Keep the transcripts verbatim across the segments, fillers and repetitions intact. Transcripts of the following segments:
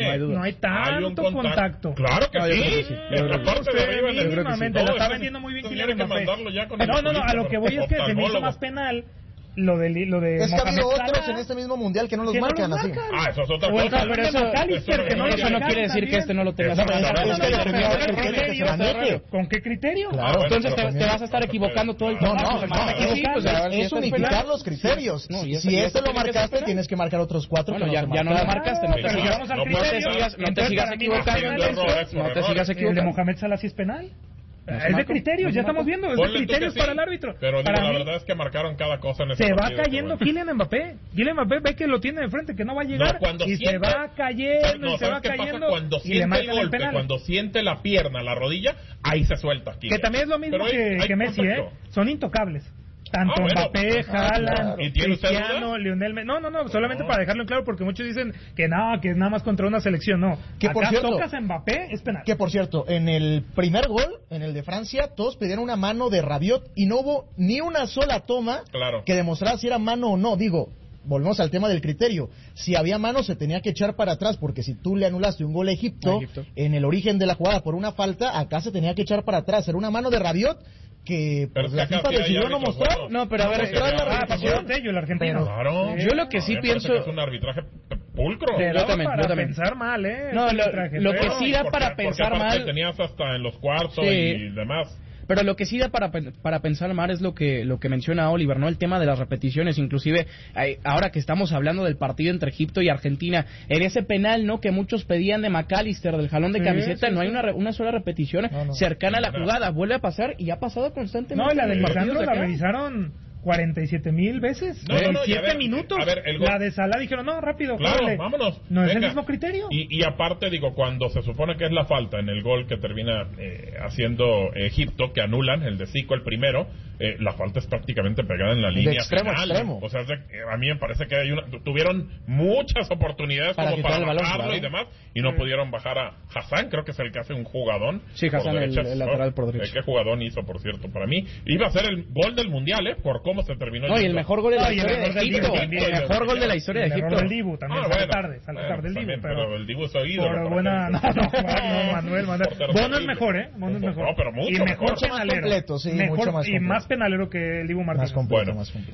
no hay tanto hay contacto. contacto. Claro que no, sí. sí. La parte de arriba en el mínimamente, la está vendiendo muy bien Kylian Mbappé. No, no, no, a lo que voy es que se me hizo más penal lo de lo de es que ha habido otros en este mismo mundial que no los marcan así. Ah, eso es otra cosa. Pero eso, que no eso no quiere decir que este no lo tenga. ¿Con qué criterio? Claro. Entonces te vas a estar equivocando todo el tiempo. No, no, es unificar los criterios. Si este lo marcaste, tienes que marcar otros cuatro. Bueno, ya no lo marcaste, no te sigas no te sigas equivocando. No te sigas equivocando. ¿El de Mohamed Salah sí es penal? Es de criterios, ya estamos viendo, es de criterios para el árbitro. Pero para la verdad es que marcaron cada cosa en ese Se va cayendo Kylian Mbappé. Kylian Mbappé ve que lo tiene de frente, que no va a llegar. Y se va cayendo, y se va cayendo. Cuando siente el golpe, cuando siente la pierna, la rodilla, ahí se suelta. Que también es lo mismo que Messi, ¿eh? Son intocables. Tanto ah, bueno, Mbappé, Haaland, Cristiano, Lionel Messi. No, no, no, solamente no. para dejarlo en claro, porque muchos dicen que no, que es nada más contra una selección. No, que acá por cierto, tocas a Mbappé, es penal. Que por cierto, en el primer gol, en el de Francia, todos pidieron una mano de Rabiot y no hubo ni una sola toma claro. que demostrara si era mano o no. Digo, volvemos al tema del criterio. Si había mano, se tenía que echar para atrás, porque si tú le anulaste un gol a Egipto, a Egipto. en el origen de la jugada por una falta, acá se tenía que echar para atrás. Era una mano de Rabiot que pues, la FIFA decidió no mostrar. No, pero a ver, no, la repetición de ello, el argentino. Claro. Yo lo que sí pienso que es un arbitraje pulcro. Pero yo también, para yo también. pensar mal, ¿eh? No, lo, lo que sí da para porque, pensar porque mal. Tenías hasta en los cuartos sí. y demás. Pero lo que sí da para, para pensar mal es lo que lo que menciona Oliver, ¿no? El tema de las repeticiones, inclusive ahora que estamos hablando del partido entre Egipto y Argentina, en ese penal, ¿no? Que muchos pedían de McAllister, del jalón de camiseta, sí, sí, no hay sí. una una sola repetición no, no. cercana a la jugada, vuelve a pasar y ha pasado constantemente. No, y la de Lisandro la revisaron cuarenta y siete mil veces, no, no, no, siete ver, minutos. A ver, el gol... La de Salah dijeron, no, rápido, claro, dale. vámonos. No venga. es el mismo criterio. Y, y aparte, digo, cuando se supone que es la falta en el gol que termina eh, haciendo Egipto, que anulan, el de Zico, el primero, eh, la falta es prácticamente pegada en la línea de extremo final. a extremo. O sea, a mí me parece que hay una, tuvieron muchas oportunidades para como para bajarlo balón, claro. y demás, y no sí. pudieron bajar a Hassan, creo que es el que hace un jugadón. Sí, Hassan, el, el lateral por derecha. ¿Qué jugadón hizo, por cierto? Para mí, iba a ser el gol del Mundial, ¿eh? Por cómo se terminó. No, el mejor gol de la historia de Egipto. El mejor gol de la historia de Egipto. El del Dibu también, sale tarde, sale tarde el Dibu. Pero el Dibu es oído. Pero buena, no, no, Manuel, Manuel. Bono es mejor, ¿eh? Bono es mejor. No, pero mucho. Y mejor penalero. Sí, mejor más y más penalero que el Dibu Martínez. Bueno,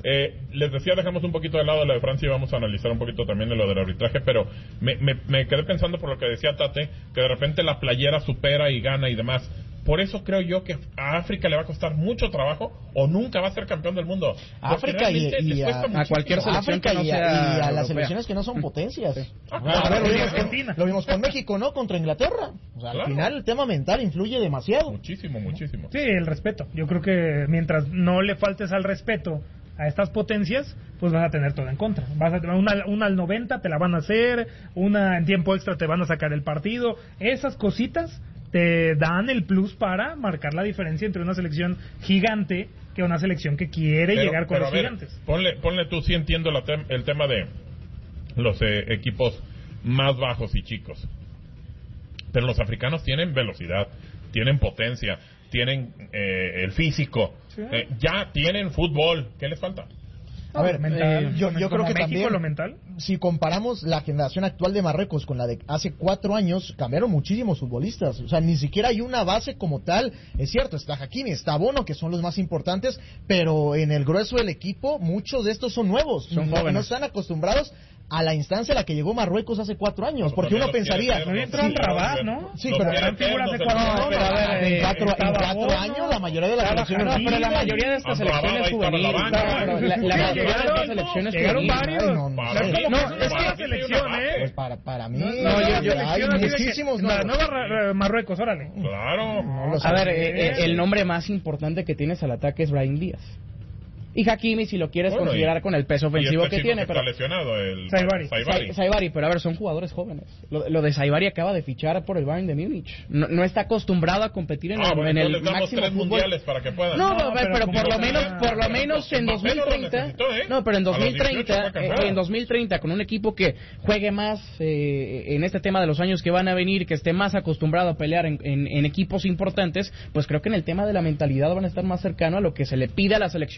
les decía, dejamos un poquito de lado lo de Francia y vamos a analizar un poquito también de lo del arbitraje, pero me, me, me quedé pensando por lo que decía Tate, que de repente la playera supera y gana y demás. Por eso creo yo que a África le va a costar mucho trabajo o nunca va a ser campeón del mundo. África y, y a, a cualquier selección África que no y, sea a, y a europea. las selecciones que no son potencias. Sí. Ah, claro. A ver, lo vimos, con, lo vimos con México, ¿no? Contra Inglaterra. O sea, claro. Al final el tema mental influye demasiado. Muchísimo, muchísimo. Sí, el respeto. Yo creo que mientras no le faltes al respeto a estas potencias, pues vas a tener todo en contra. Vas a tener una, una al noventa te la van a hacer, una en tiempo extra te van a sacar el partido. Esas cositas te dan el plus para marcar la diferencia entre una selección gigante que una selección que quiere pero, llegar con pero los a ver, gigantes. Ponle, ponle tú, sí entiendo la tem- el tema de los eh, equipos más bajos y chicos. Pero los africanos tienen velocidad, tienen potencia, tienen eh, el físico, sí. eh, ya tienen fútbol. ¿Qué les falta? A ver, mental, eh, yo, yo creo que México, también, lo mental. si comparamos la generación actual de Marruecos con la de hace cuatro años, cambiaron muchísimos futbolistas. O sea, ni siquiera hay una base como tal. Es cierto, está Hakimi, está Bono, que son los más importantes, pero en el grueso del equipo, muchos de estos son nuevos. Son no, jóvenes. No están acostumbrados a la instancia a la que llegó Marruecos hace cuatro años, porque uno pensaría... No entró en Rabat, ¿no? Sí, pero eran figuras de cuatro años. No, a ver, en cuatro, en cuatro años la mayoría de las selecciones... No, pero la mayoría de estas selecciones juveniles... La mayoría de estas selecciones llegaron varios. No, no, no, es que la selección, ¿eh? Pues para, para mí... No, yo, yo hay muchísimos... La nueva Marruecos, órale. Claro. A ver, el nombre más importante que tienes al ataque es Brahim Díaz. Y Hakimi, si lo quieres bueno, considerar y, con el peso ofensivo este que tiene. Que pero está lesionado, el Saibari. Saibari. Saibari, pero a ver, son jugadores jóvenes. Lo, lo de Saibari acaba de fichar por el Bayern de Múnich. No, no está acostumbrado a competir en, ah, el, bueno, en el les damos máximo tres fútbol. mundiales para que puedan. No, no no pero, pero por lo menos, por lo menos en dos mil treinta. ¿eh? No, pero en dos mil treinta, eh, en dos mil treinta con un equipo que juegue más eh, en este tema de los años que van a venir, que esté más acostumbrado a pelear en, en, en equipos importantes, pues creo que en el tema de la mentalidad van a estar más cercano a lo que se le pide a las selecciones que le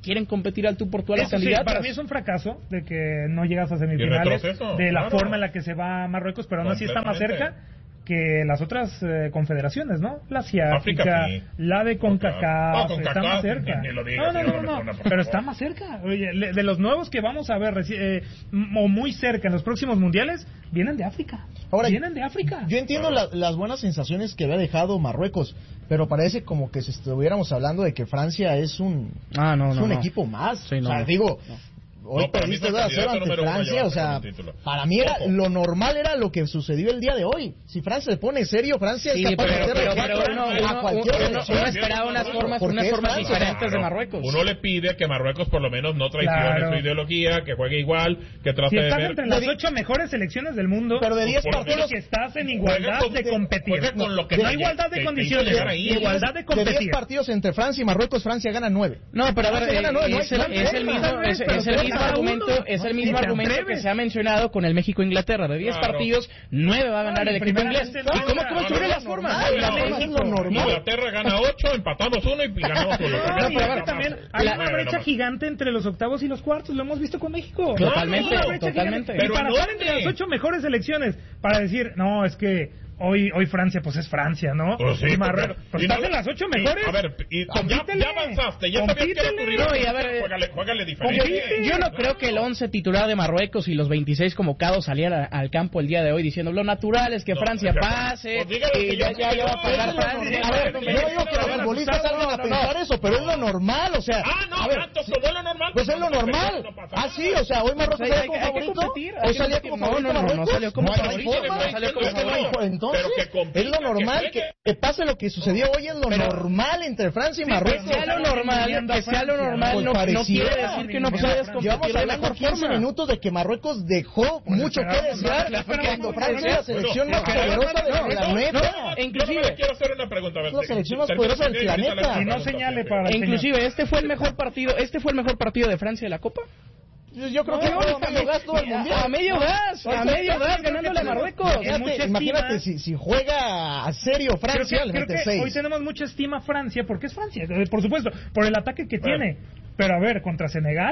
quieren competir al tú por tú a las Eso sí, candidatas. para mí es un fracaso de que no llegas a semifinales, de la claro. forma en la que se va Marruecos, pero aún así está más cerca que las otras eh, confederaciones, ¿no? La asiática, África, sí. la de CONCACAF, no, CONCACAF está más cerca. Ni, ni lo digas, no, no, no, no, no, pero está más cerca. Oye, de los nuevos que vamos a ver, eh, o muy cerca en los próximos mundiales, vienen de África. Ahora, vienen de África. Yo entiendo la, las buenas sensaciones que había dejado Marruecos, pero parece como que si estuviéramos hablando de que Francia es un, ah, no, es no, un no. equipo más. Sí, no, o sea, no. digo... No. Hoy no, perdiste dos a cero ante Francia, o sea, para mí era Ojo. lo normal era lo que sucedió el día de hoy. Si Francia se pone serio, Francia sí, es capaz pero, de hacer pero, cuatro pero uno, a uno, cualquier uno, selección. uno esperaba unas formas, Porque unas es formas Francia, diferentes claro. de Marruecos. Uno le pide que Marruecos por lo menos no traicione Claro. su ideología, que juegue igual, que trate Si de estás ver... entre las ocho mejores selecciones del mundo, Pero de diez por lo partidos, que estás en igualdad Juega con- de competir. juega con lo que no te- igualdad de que- que condiciones, hizo llegar ahí. igualdad de de competir. diez partidos entre Francia y Marruecos, Francia gana nueve. No, pero a ver, Francia gana nueve, no hay- es el, no hay es el forma. mismo, es, Pero es el tú mismo cada argumento, uno. es el No, mismo ni te argumento que atreves. se ha mencionado con el México-Inglaterra. De diez Claro. partidos, nueve va a ganar No, el y equipo inglés. primeramente ¿Y no, cómo, no, cómo no, estuvieron no, las no, formas? no, La no, México- es lo normal. Inglaterra gana ocho, empatamos uno y ganamos uno. No, No, y pero a ver, también hay la- una brecha gigante entre los octavos y los cuartos, lo hemos visto con México. Totalmente, Hay una brecha totalmente. gigante. Y Pero para ¿en estar dónde? entre las ocho mejores selecciones, para decir, no, es que hoy hoy Francia, pues es Francia, ¿no? Pues sí, y Marruecos, porque- pues y estás no- en las ocho y- mejores. a ver, y ya, Compítele. ya avanzaste, ya sabías que era tu Compítele. rival. No, y a ver, eh, Juégale, juégale Yo, diferente. yo no creo que el once titular de Marruecos y los veintiséis convocados salieran al campo el día de hoy diciendo lo natural es que No, Francia ya- pase pues dígale y que ya, yo- ya, ya va a pagar eso es lo Francia. normal. A ver, yo no digo que los futbolistas salgan a pensar eso, pero es lo normal, o sea. Ah, no, a ver, tanto como lo normal. pues es lo normal. No pasa Ah, nada. sí, o sea, hoy Marruecos O sea, salió hay- como hay que favorito. competir, hay Hoy que salía competir. como No, favorito no, no, no Marruecos. salió como No hay favorito, forma. no salió como Es que no hay- favorito. Entonces, Pero que compita, es lo normal que que, juegue. que pase lo que sucedió hoy, es lo Pero- normal entre Francia y Que Marruecos. sea lo normal, que sea lo normal, Pues no, no pareciera. quiere decir que no Llevamos puedes Llevamos competir de hablando mejor quince forma. minutos de que Marruecos dejó mucho que esperamos, desear no, esperamos, cuando no, Francia es la selección Bueno, más pero- poderosa del no, no, planeta. no, inclusive- yo no le quiero hacer una pregunta. A ver, Es la selección más termina poderosa del y ahorita le planeta. hago Y no una pregunta, señale sí. para- E inclusive este fue el mejor partido, este fue el mejor partido de Francia de la Copa. Yo, yo creo No, que no, fue a está medio bien. gas todo el A- mundial. a medio gas, a medio gas, ganándole a Marruecos. En mucha Imagínate, estima. imagínate si, si juega a serio Creo Francia, que, le creo mete que hoy seis. tenemos mucha estima a Francia, porque es Francia, eh, por supuesto, por el ataque que Bueno. tiene. Pero a ver, contra Senegal,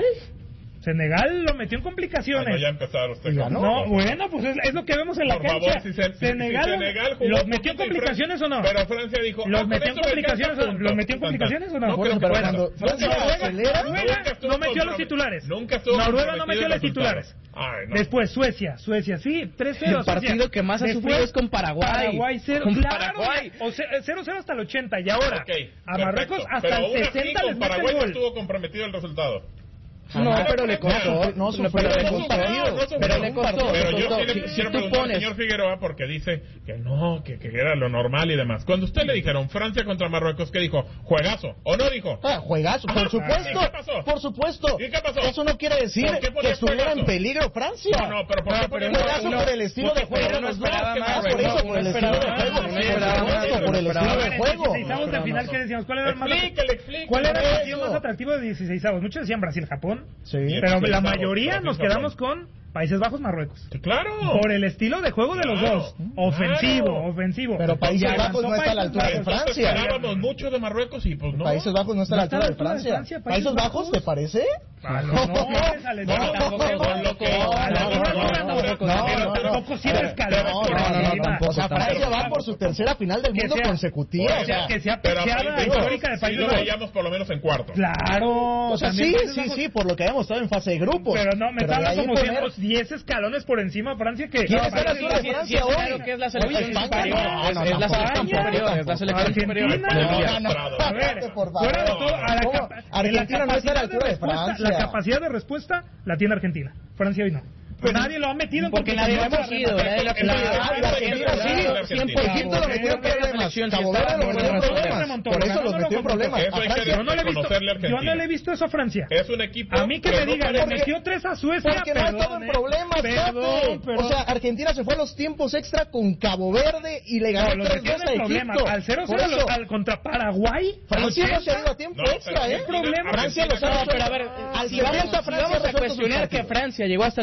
Senegal lo metió en complicaciones. Bueno, ya empezar usted Y con- ganó. No, bueno, pues es, es lo que vemos en la Por cancha. favor, si, se, si- Senegal, si Senegal jugó ¿los un metió en poquito y complicaciones o no? Pero Francia dijo... ¿Los ah, metió en con esto me complicaciones alcanza o no? punto. ¿Los metió en complicaciones o no? No, Bueno, creo pero que cuando fuera. Francia Noruega- acelera, Noruega nunca estuvo no metió a los compromet- titulares. Nunca estuvo Noruega no comprometido metió a en los titulares. resultados. Ay, no. Después Suecia, Suecia sí, tres cero. El partido que más ha sufrido es con Paraguay. Paraguay cero, Con claro, Paraguay. o sea, cero cero hasta el ochenta y ahora Ok, a perfecto. Marruecos hasta Pero el aún así, sesenta con les mete Paraguay el no gol. estuvo comprometido el resultado. No, Ajá. pero le costó. No, no, pero le no, costó. no, no, no, Pero le costó. Pero le yo costó. sí le Si- quiero si tú preguntar al pones señor Figueroa porque dice que no, que, que era lo normal y demás. Cuando usted le dijeron Francia contra Marruecos, ¿qué dijo? ¿Juegazo? ¿O no dijo? Ah, juegazo, por Ajá. supuesto. ¿Y qué pasó? Por supuesto. ¿Y qué pasó? Eso no quiere decir ¿Por qué que ponía estuviera en juegazo? peligro Francia. No, no, pero ¿por qué No, ponía pero Juegazo no, por el estilo no, de juego pero de no los dos. esperaba Ah, más, por eso, no, por el no estilo de esperaba juego. más, no esperaba más, Por el no estilo esperaba de más. juego. dieciséisavos de final, ¿qué decíamos? ¿Cuál era el más Explíquele, explíquele. ¿Cuál era el Eso. partido más atractivo de dieciséisavos? Muchos decían Brasil-Japón, Sí. pero la dieciséisavos, mayoría Brasil, nos Japón. quedamos con Países Bajos-Marruecos. Claro. Por el estilo de juego de los Claro. dos. Ofensivo, Claro. ofensivo. Pero Países Y Bajos avanzó no está a la Países altura de Bajos. Francia. Esperábamos mucho de Marruecos y pues no. Países Bajos no está a la No está altura de a la altura de Francia. Francia, Países Países Bajos, Bajos. ¿te parece? A los nombres, al No, estilo. tampoco, tampoco. A la altura no, no, No, no, no. tampoco siete A ver, escalones no, por no, no, encima. tampoco. O sea, Francia va por su tercera final del Que mundo sea- consecutiva. O sea, que sea Pero a pecheada Países histórica de Bajos Países sí lo Bajos. veíamos por lo menos en cuartos. Claro. o sea, también sí, Países sí, Bajos. sí, por lo que habíamos estado en fase de grupos. Pero no, me Pero está de ahí hablando como poner- diez escalones por encima de Francia que... ¿Quién No, está a la Países altura de Bajos- Francia hoy? Claro que es la selección España, superior. no, no, Es- es la tampoco, selección tampoco, superior. Es la selección Argentina. superior. No, del día. no, no. A ver, Por favor. fuera de todo, a la ¿Cómo? capa- Argentina la no está a la capacidad altura de respuesta- Francia. La capacidad de respuesta la tiene Argentina. Francia hoy no. Nadie lo ha metido en Porque nadie lo ha competencia. cogido, nadie lo ha Claro, cogido. Ah, la Argentina sí, Siempre Egipto lo metió en problemas. Cabo Verde lo metió en problemas. Por eso los metió en problemas. Eso A hay que Francia Yo no le he visto, reconocerle a yo no Argentina. le he visto eso a Francia. Es un equipo. A mí que pero me no digan, le parece- metió tres a Suecia, porque no ha estado en perdón, ¿eh? problemas, Perdón, Tate. perdón. O sea, Argentina se fue a los tiempos extra con Cabo Verde y le No, ganó los tres metió dos en a problemas. Egipto. Al cero Por cero eso, al contra Paraguay. Francia no al se ha ido a tiempo No, extra, pero ¿eh? Argentina- Francia los ha Argentina- No, pero a ver, Al si setenta vamos, si Francia vamos a resuelto sus cuestionar que partidos. Francia llegó hasta el minuto ochenta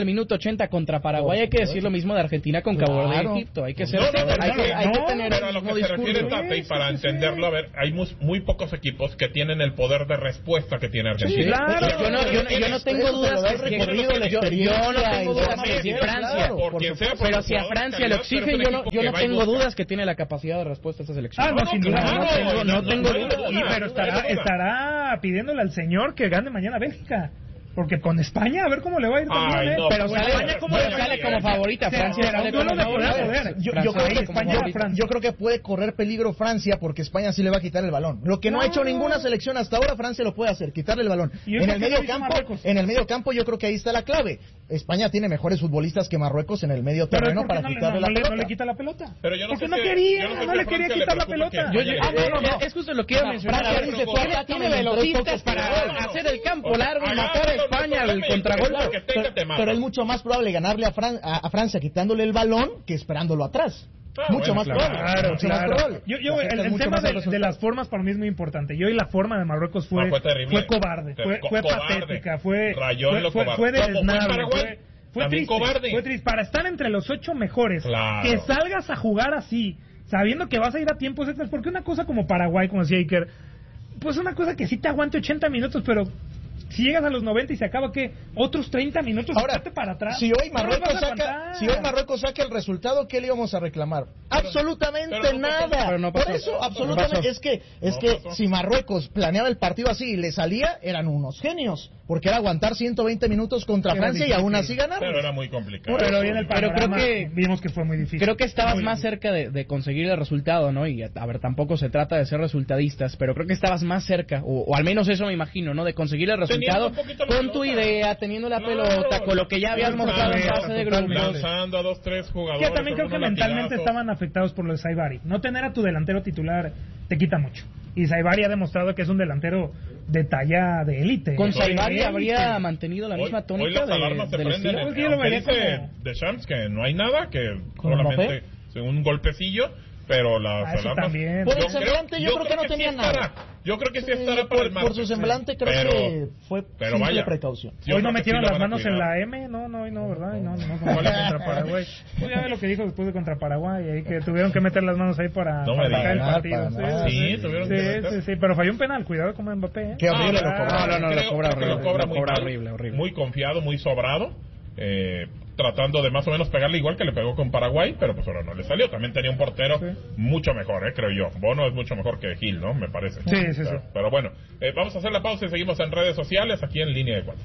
ochenta contra Paraguay, hay que decir lo mismo de Argentina con Cabo Verde Claro. y Egipto. Hay que ser, No, no, pero hay, no, que, hay no, que tener pero a el lo mismo que se discurso. refiere Tate, y para entenderlo, a ver, hay mus- muy pocos equipos que tienen el poder de respuesta que tiene Argentina. Sí, claro. Yo no, yo no, yo no tengo dudas que, que- recorrido, la yo, yo no experiencia, tengo el dudas drama que que si tiene, Francia, claro, por por quien sea, supuesto. por pero su si a jugador de Francia lo calidad, pero exigen, es un yo no, equipo yo que no va y tengo busca. dudas que tiene la capacidad de respuesta a esta selección. Ah, no, sin duda, claro, no tengo, no no, tengo no hay duda. duda, Y, pero no estará, hay duda. estará pidiéndole al señor que gane mañana Bélgica. Porque con España, a ver cómo le va a ir también, Ay, ¿eh? no, Pero pues, sale, España, ¿cómo España, le sale España, como favorita? Sí, Francia sí, sale no, como no, no, favorita. no, no, Yo, yo Francia creo sale que como España- favorita. Francia. yo creo que puede correr peligro Francia porque España sí le va a quitar el balón. Lo que no, ha hecho Claro. ninguna selección hasta ahora, Francia lo puede hacer, quitarle el balón. Y eso En el que medio lo hizo campo, Marruecos. en el medio campo yo creo que ahí está la clave. España tiene mejores futbolistas que Marruecos en el medio Pero terreno ¿por qué para no, le- quitarle no, la le, pelota. no le quita la pelota? Pero yo no Porque sé no si- quería, yo no sé no si le a quería Francia quitar le la preocupa pelota. que Yo, yo- vaya ah, no, no, no, es justo lo que iba a mencionar. Francia A ver, dice, tiene- "Sácame tiene en tres velocistas toques para para gol". hacer el campo O sea, largo y agarra, matar a no, España no, al no, contragol. no, no, que tenga, te mata. Pero es mucho más probable ganarle a, Fran- a, a Francia quitándole el balón que esperándolo atrás. Ah, mucho bueno, más claro. probable. Claro, mucho más claro. probable. Yo, yo, Le el, afecta el mucho tema más al de, de resultado. las formas para mí es muy importante. Yo y la forma de Marruecos fue, No, fue terrible. fue cobarde, Fue fue, co- fue cobarde. patética, fue, Rayó en fue, lo fue, cobarde. fue Como fue en desnable, Paraguay, fue, fue también triste, cobarde. fue triste. Para estar entre los ocho mejores, Claro. que salgas a jugar así, sabiendo que vas a ir a tiempos extras, porque una cosa como Paraguay, como decía Iker, pues una cosa que sí te aguante ochenta minutos, pero si llegas a los noventa y se acaba, ¿qué? Otros treinta minutos, Ahora, echate para atrás. si hoy No los Marruecos vas a saca, aguantar. si hoy Marruecos saca el resultado, ¿qué le íbamos a reclamar? absolutamente pero no pasó. nada. Pero no Por pasó. eso, No absolutamente, pasó. es que es No que pasó. si Marruecos planeaba el partido así y le salía, eran unos genios, porque era aguantar ciento veinte minutos contra Era Francia y difícil. aún así ganar. Pero era muy complicado. Pero bien el Pero creo panorama, que- vimos que fue muy difícil. Creo que estabas Muy más difícil. cerca de, de conseguir el resultado, ¿no? Y a, a ver, tampoco se trata de ser resultadistas, pero creo que estabas más cerca, o, o al menos eso me imagino, ¿no? De conseguir el resultado Teniendo un poquito la con tu pelota. idea, teniendo la Claro, pelota, con lo que ya habías lanzando, mostrado en fase de grupos. lanzando a dos, tres jugadores. Que también creo que algunos mentalmente latigazos. estaban afectados por lo de Saibari. No tener a tu delantero titular te quita mucho. Y Saibari ha demostrado que es un delantero de talla de élite. Con De Saibari élite. habría mantenido la Hoy- misma hoy tónica las de, alarmas se del prenden estilo. en- Es que yo lo aunque vería dice como- de Shams que no hay nada, que ¿Con solamente un golpecillo, pero las Ah, eso alarmas... también. Por el semblante yo creo que no sí tenía estará. nada. Yo creo que sí Sí, estará para por, el por martes. su semblante creo Pero- que fue pero simple vaya. precaución. Yo Hoy no creo que metieron sí lo las van a manos en cuidar. la M, no, no, hoy no, ¿verdad? Y no, no, como ¿Cuál es? contra Paraguay. Pues ya ve lo que dijo después de contra Paraguay, ahí que tuvieron que meter las manos ahí para, No para me sacar el digas, partido. para Sí, nada. sí, Sí, tuvieron sí, que meter. sí, sí, pero falló un penal, cuidado como Mbappé. ¿eh? Qué horrible Ah, lo cobró. No, no, no, lo creo- cobra creo que horrible, lo cobra lo muy cobra mal, horrible, horrible. muy confiado, muy sobrado, eh, tratando de más o menos pegarle igual que le pegó con Paraguay, pero pues ahora no le salió. También tenía un portero Sí. mucho mejor, eh, creo yo. Bono es mucho mejor que Gil, ¿no? Me parece. Sí, sí, sí. Pero, pero bueno, eh, vamos a hacer la pausa y seguimos en redes sociales aquí en Línea de Cuatro.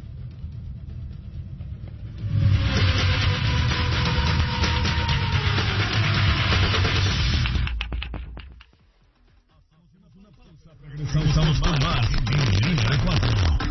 Regresamos con más en Línea de Cuatro.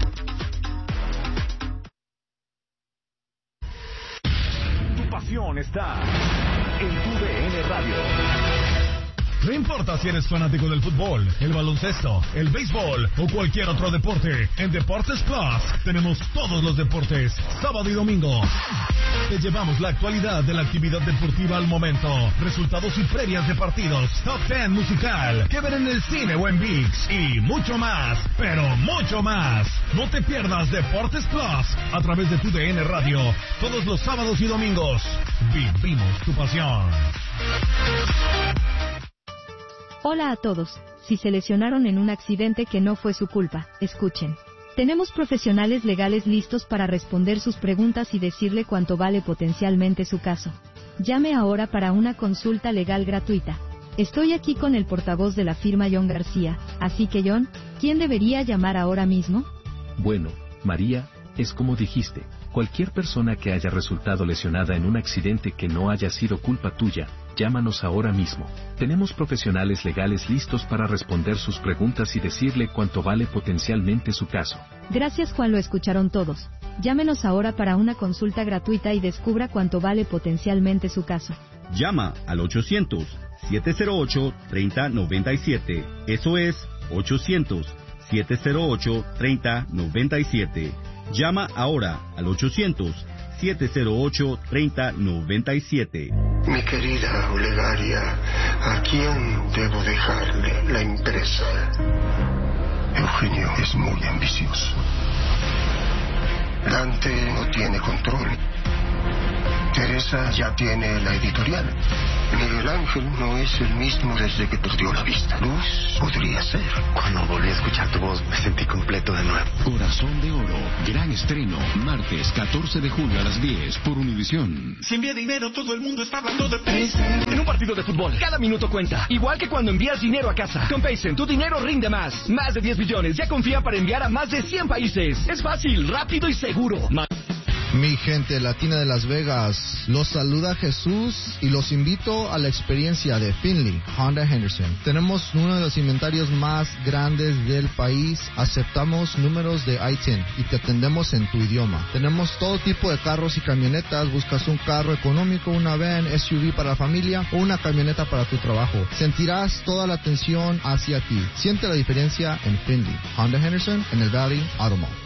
Tu pasión está en tu D N Radio. No importa si eres fanático del fútbol, el baloncesto, el béisbol o cualquier otro deporte, en Deportes Plus tenemos todos los deportes, sábado y domingo. Te llevamos la actualidad de la actividad deportiva al momento, resultados y previas de partidos, top ten musical, que ver en el cine o en ViX y mucho más, pero mucho más. No te pierdas Deportes Plus a través de tu D N Radio, todos los sábados y domingos. Vivimos tu pasión. Hola a todos, si se lesionaron en un accidente que no fue su culpa, escuchen. Tenemos profesionales legales listos para responder sus preguntas y decirle cuánto vale potencialmente su caso. Llame ahora para una consulta legal gratuita. Estoy aquí con el portavoz de la firma John García, así que John, ¿quién debería llamar ahora mismo? Bueno, María, es como dijiste, cualquier persona que haya resultado lesionada en un accidente que no haya sido culpa tuya, llámanos ahora mismo. Tenemos profesionales legales listos para responder sus preguntas y decirle cuánto vale potencialmente su caso. Gracias Juan, lo escucharon todos. Llámenos ahora para una consulta gratuita y descubra cuánto vale potencialmente su caso. Llama al ochocientos, siete cero ocho, tres cero nueve siete. Eso es ochocientos, siete cero ocho, tres cero nueve siete. Llama ahora al ochocientos, siete cero ocho, tres cero nueve siete. Mi querida Olegaria, ¿a quién debo dejarle la empresa? Eugenio es muy ambicioso. Dante no tiene control. Teresa ya tiene la editorial. Miguel Ángel no es el mismo desde que perdió la vista. Luz podría ser. Cuando volví a escuchar tu voz, me sentí completo de nuevo. Corazón de Oro, gran estreno, martes catorce de julio a las diez por Univisión. Si envía dinero, todo el mundo está hablando de Paycen. En un partido de fútbol, cada minuto cuenta. Igual que cuando envías dinero a casa. Con Paycen, tu dinero rinde más. Más de diez millones ya confían para enviar a más de cien países. Es fácil, rápido y seguro. Más... Mi gente latina de Las Vegas, los saluda Jesús y los invito a la experiencia de Finley Honda Henderson. Tenemos uno de los inventarios más grandes del país, aceptamos números de I T I N y te atendemos en tu idioma. Tenemos todo tipo de carros y camionetas, buscas un carro económico, una van, S U V para la familia o una camioneta para tu trabajo. Sentirás toda la atención hacia ti. Siente la diferencia en Finley Honda Henderson en el Valley Auto Mall.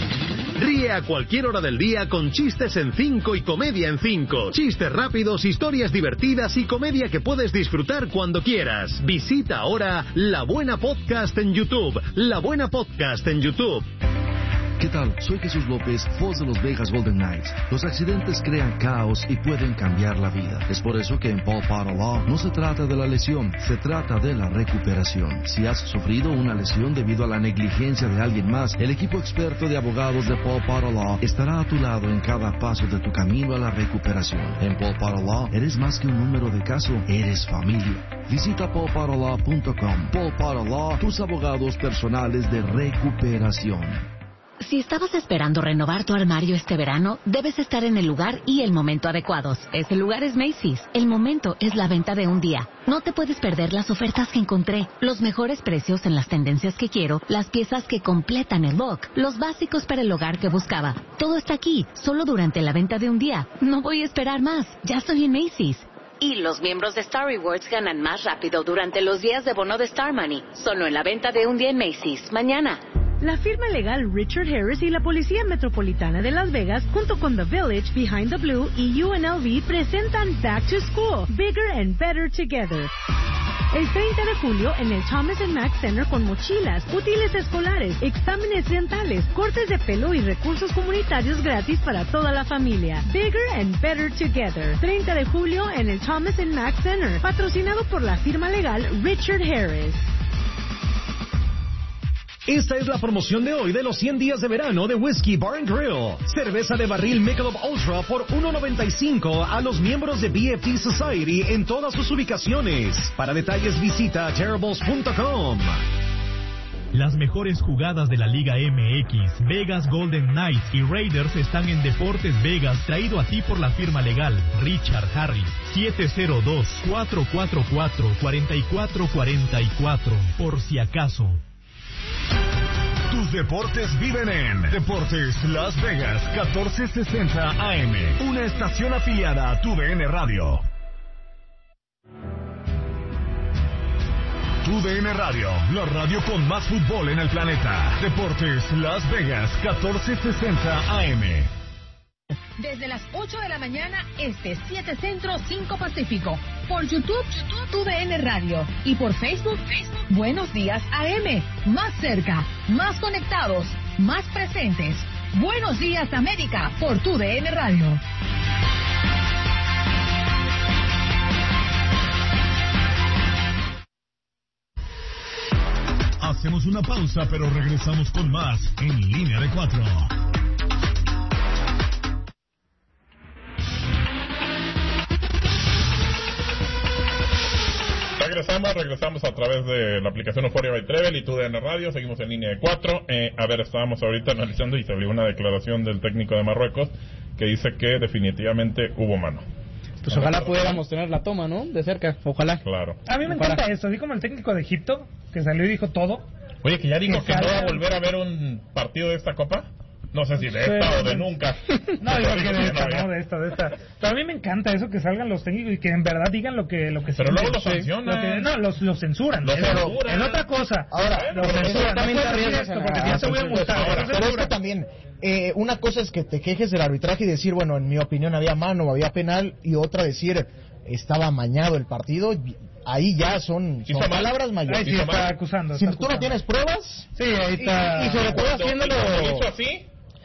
Ríe a cualquier hora del día con chistes en cinco y comedia en cinco. Chistes rápidos, historias divertidas y comedia que puedes disfrutar cuando quieras. Visita ahora La Buena Podcast en YouTube. La Buena Podcast en YouTube. ¿Qué tal? Soy Jesús López, voz de los Vegas Golden Knights. Los accidentes crean caos y pueden cambiar la vida. Es por eso que en Paul Potter Law no se trata de la lesión, se trata de la recuperación. Si has sufrido una lesión debido a la negligencia de alguien más, el equipo experto de abogados de Paul Potter Law estará a tu lado en cada paso de tu camino a la recuperación. En Paul Potter Law eres más que un número de caso, eres familia. Visita paul potter law punto com. Paul Potter Law, tus abogados personales de recuperación. Si estabas esperando renovar tu armario este verano, debes estar en el lugar y el momento adecuados. Ese lugar es Macy's. El momento es la venta de un día. No te puedes perder las ofertas que encontré, los mejores precios en las tendencias que quiero, las piezas que completan el look, los básicos para el hogar que buscaba. Todo está aquí, solo durante la venta de un día. No voy a esperar más. Ya estoy en Macy's. Y los miembros de Star Rewards ganan más rápido durante los días de bono de Star Money. Solo en la venta de un día en Macy's. Mañana. La firma legal Richard Harris y la Policía Metropolitana de Las Vegas, junto con The Village, Behind the Blue y U N L V, presentan Back to School, Bigger and Better Together. El treinta de julio en el Thomas and Mack Center con mochilas, útiles escolares, exámenes dentales, cortes de pelo y recursos comunitarios gratis para toda la familia. Bigger and Better Together. treinta de julio en el Thomas and Mack Center, patrocinado por la firma legal Richard Harris. Esta es la promoción de hoy de los cien días de verano de Whiskey Bar and Grill. Cerveza de barril Michelob Ultra por uno noventa y cinco a los miembros de B F T Society en todas sus ubicaciones. Para detalles visita terribles punto com. Las mejores jugadas de la Liga M X, Vegas Golden Knights y Raiders están en Deportes Vegas, traído a ti por la firma legal Richard Harris. siete cero dos, cuatro cuatro cuatro, cuatro cuatro cuatro cuatro, por si acaso. Tus deportes viven en Deportes Las Vegas catorce sesenta A M, una estación afiliada a Tu D N Radio. Tu D N Radio, la radio con más fútbol en el planeta. Deportes Las Vegas catorce sesenta A M. Desde las ocho de la mañana, este, siete Centro, cinco Pacífico. Por YouTube, YouTube, Tu D N Radio. Y por Facebook, Facebook, Buenos Días A M. Más cerca, más conectados, más presentes. Buenos Días América, por Tu D N Radio. Hacemos una pausa, pero regresamos con más en Línea de Cuatro. Regresamos, regresamos a través de la aplicación Euphoria by Trevel y Tu D N Radio. Seguimos en Línea de Cuatro. Eh, a ver, estábamos ahorita analizando y se abrió una declaración del técnico de Marruecos que dice que definitivamente hubo mano. Pues ojalá pudiéramos tener la toma, ¿no? De cerca, ojalá. Claro. A mí me Ojalá. encanta esto, así como el técnico de Egipto, que salió y dijo todo. Oye, que ya dijo que, Que no va a salga- volver a ver un partido de esta Copa. No sé si de Sí. esta o de nunca. No, yo creo que de esta, ya. no, de esta, de esta. Pero a mí me encanta eso, que salgan los técnicos y que en verdad digan lo que lo que Pero sienten. luego los Sí. sancionan. Lo que- No, los, los censuran. Los Eso, censuran. En otra cosa. Ahora, los pero censuran. No también puedes te decir arriesgas esto a porque la- ya te voy a multar. Ahora, Los pero es censuran. que también, eh, una cosa es que te quejes del arbitraje y decir, bueno, en mi opinión había mano, había penal, y otra decir, estaba amañado el partido. Ahí ya son, son Hizo mal. palabras mayores. Ahí sí está acusando. Si está tú no acusando. tienes pruebas, Sí, ahí está. y, y sobre todo Cuando haciéndolo... lo hizo así,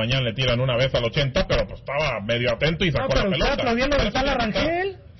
mañana le tiran una vez al ochenta, pero pues estaba medio atento y sacó no, pero la pelota. aplaudiendo de Sala Rangel.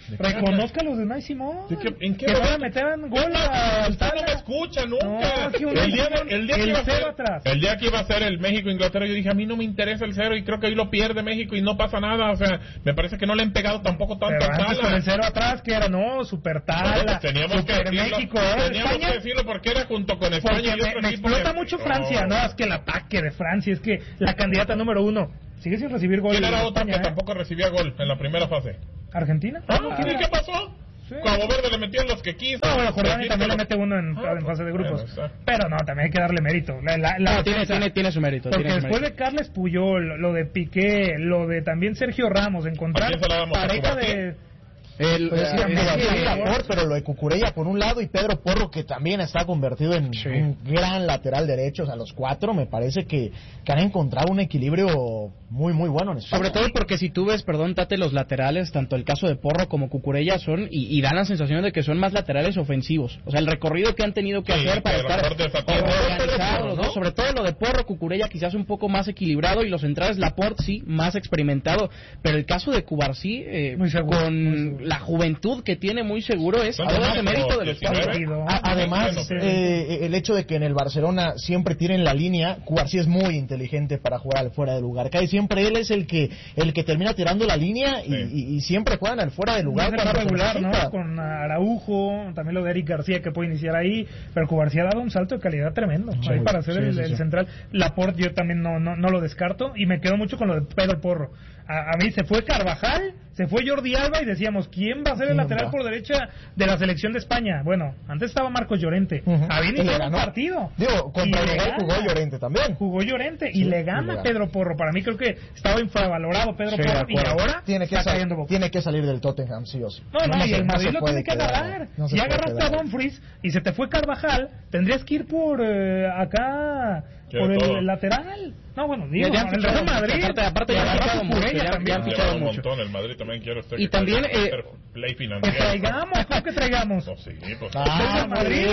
Reconozca los de Unai Simón. ¿En qué que van a meter gol al Usted no me escucha nunca. No, el, día de, el, día el que iba a ser, atrás. el día que iba a ser el México-Inglaterra, yo dije, a mí no me interesa el cero y creo que ahí lo pierde México y no pasa nada. O sea, me parece que no le han pegado tampoco tanto. Pero antes con el cero atrás, que era, no, super tala, pues teníamos super que decirlo, México. ¿eh? Teníamos España, que decirlo porque era junto con España y otro me, me equipo. explota que... mucho Francia, no. no, es que el ataque de Francia, es que la candidata número uno sigue sin recibir gol. ¿Quién era otro España, que eh? tampoco recibía gol en la primera fase? ¿Argentina? Ah, ¿Y qué pasó? Sí. Cabo Verde le metió los que quiso. No, bueno, Jordania también le mete uno en, ah, en fase de grupos. Bueno, pero no, también hay que darle mérito. La, la, la no, tiene, tiene, tiene su mérito. Porque tiene su después mérito. de Carles Puyol, lo de Piqué, lo de también Sergio Ramos, encontrar pareja de... El, pues sí, el, el, el Laporte, pero lo de Cucurella por un lado y Pedro Porro, que también está convertido en sí. un gran lateral derecho. O sea, los cuatro me parece que, que han encontrado un equilibrio muy, muy bueno en España. Sobre todo porque si tú ves, perdón, Tate, los laterales, tanto el caso de Porro como Cucurella son, y, y dan la sensación de que son más laterales ofensivos. O sea, el recorrido que han tenido que sí, hacer para estar organizados, ¿no? Sobre todo lo de Porro, Cucurella quizás un poco más equilibrado y los centrales Laporte sí, más experimentado. Pero el caso de Cubarsí, eh, muy seguro, con muy seguro. la juventud que tiene muy seguro es todo ese mérito de los cuatro. Además, eh, el hecho de que en el Barcelona siempre tienen la línea, Cubarsí es muy inteligente para jugar al fuera de lugar. Casi siempre él es el que el que termina tirando la línea y, sí. y, y siempre juegan al fuera de lugar. No regular, ¿no? Con Araujo, también lo de Eric García que puede iniciar ahí, pero Cubarsí ha dado un salto de calidad tremendo sí, ahí para hacer sí, el, sí, el sí. central. Laporte yo también no, no, no lo descarto y me quedo mucho con lo de Pedro Porro. A, a mí se fue Carvajal, se fue Jordi Alba y decíamos, ¿quién va a ser el lateral va? por derecha de la selección de España? Bueno, antes estaba Marcos Llorente. Uh-huh. Había iniciado un partido. Digo, contra Uruguay jugó Llorente también. Jugó Llorente sí, y le gana a Pedro Porro. Para mí creo que estaba infravalorado Pedro sí, Porro y ahora tiene que, está sal- cayendo tiene que salir del Tottenham, sí o sí. No, no, no y se, el Madrid no lo tiene que agarrar. No si agarraste a Dumfries y se te fue Carvajal, tendrías que ir por eh, acá... por el, el lateral. No, bueno, digo, ya, ya el Real Madrid. Aparte, aparte ya, ya, ya, mucho, ya, ya han fichado un mucho. Montón, el Madrid también quiere usted y también eh, play pues traigamos, ¿cómo que traigamos? Pues sí, pues. Ah, Madrid.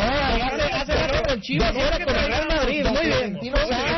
Hace rato con Chivas, ahora con el Real Madrid. Muy bien.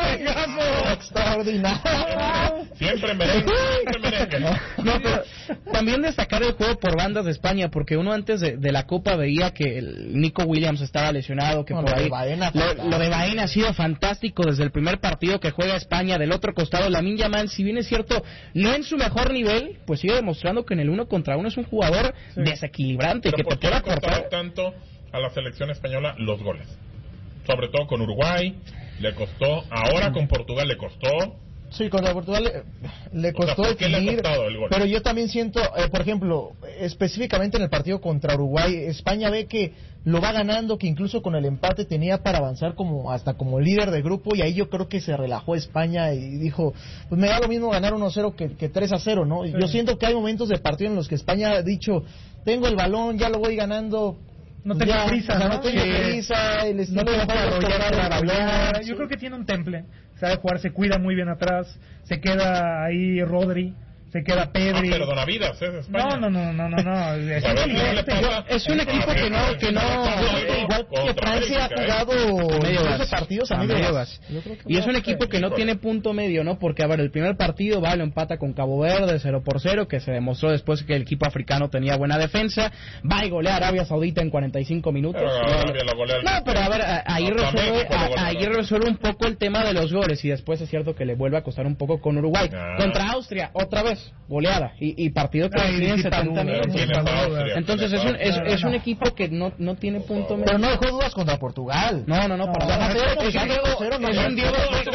Extraordinario. Siempre merengue, siempre merengue. No, pero también destacar el juego por bandas de España, porque uno antes de, de la Copa veía que el Nico Williams estaba lesionado, que no, por lo ahí de Baena, lo, lo de Baena ha sido fantástico desde el primer partido que juega España. Del otro costado, Lamine Yamal, si bien es cierto, no en su mejor nivel, pues sigue demostrando que en el uno contra uno es un jugador sí. desequilibrante. Pero que ¿por te qué le puede aportar tanto a la selección española los goles? Sobre todo con Uruguay, le costó, ahora con Portugal le costó. Sí, contra Portugal le, le costó o sea, definir, le ha costado el gol? Pero yo también siento, eh, por ejemplo, específicamente en el partido contra Uruguay, España ve que lo va ganando, que incluso con el empate tenía para avanzar como hasta como líder de grupo, y ahí yo creo que se relajó España y dijo, pues me da lo mismo ganar uno cero que, que tres a cero, ¿no? Sí. Yo siento que hay momentos de partido en los que España ha dicho, tengo el balón, ya lo voy ganando. No tengo ya, prisa, o sea, ¿no? no tengo sí. prisa, el estilo no de juego. Yo creo que tiene un temple, sabe jugar, se cuida muy bien atrás, se queda ahí Rodri, se queda Pedri. Ah, pero Donavidas, ¿es España? No, no, no, no, no, no. Es, a ver, no es un equipo que no, que no, igual que Francia ha jugado medio partidos a medio gas. Y es un equipo que no tiene punto medio, ¿no? Porque, a ver, el primer partido va, lo empata con Cabo Verde, cero por cero, que se demostró después que el equipo africano tenía buena defensa. Va y golea a Arabia Saudita en cuarenta y cinco minutos. Pero, no, no, pero a ver, ahí resuelve, ahí resuelve un poco el tema de los goles, y después es cierto que le vuelve a costar un poco con Uruguay. Ah. Contra Austria, otra vez, goleada, y, y partido que decide en setenta minutos. Entonces es un, es, es un equipo que no, no tiene punto medio. Pero no dejó dudas contra Portugal. No, no, no, no, para no, es un Diego